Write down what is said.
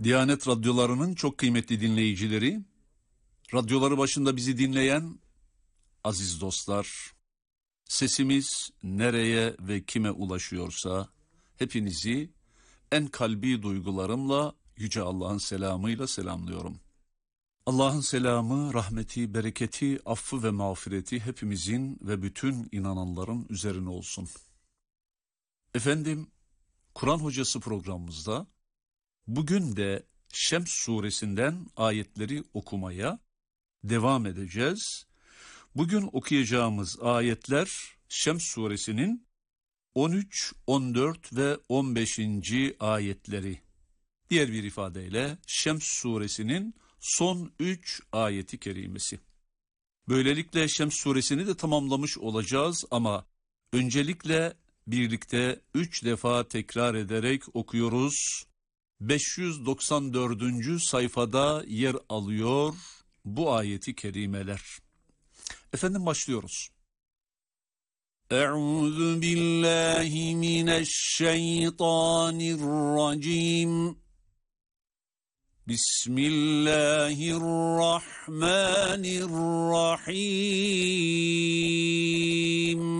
Diyanet radyolarının çok kıymetli dinleyicileri, radyoları başında bizi dinleyen aziz dostlar, sesimiz nereye ve kime ulaşıyorsa hepinizi en kalbi duygularımla Yüce Allah'ın selamıyla selamlıyorum. Allah'ın selamı, rahmeti, bereketi, affı ve mağfireti hepimizin ve bütün inananların üzerine olsun. Efendim, Kur'an Hocası programımızda bugün de Şems suresinden ayetleri okumaya devam edeceğiz. Bugün okuyacağımız ayetler Şems suresinin 13, 14 ve 15. ayetleri. Diğer bir ifadeyle Şems suresinin son 3 ayeti kerimesi. Böylelikle Şems suresini de tamamlamış olacağız ama öncelikle birlikte 3 defa tekrar ederek okuyoruz. 594. sayfada yer alıyor bu ayeti kerimeler. Efendim başlıyoruz. Euzu billahi mineşşeytanirracim. Bismillahirrahmanirrahim.